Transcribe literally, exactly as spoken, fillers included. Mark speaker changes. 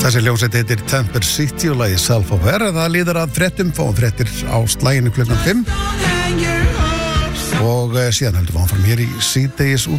Speaker 1: Þessi hljómsveit heitir Temper City og lagið Self-Aware. Það líður að fréttum, fáum fréttir á slaginu klukkan fimm og síðan höldum við áfram hér í síðdegis út